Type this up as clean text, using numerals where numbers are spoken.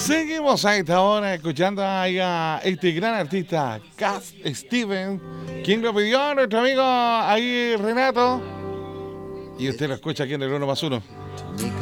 Seguimos a esta hora escuchando ahí a este gran artista, Cat Stevens, quien lo pidió a nuestro amigo ahí Renato. Y usted lo escucha aquí en el 1+1.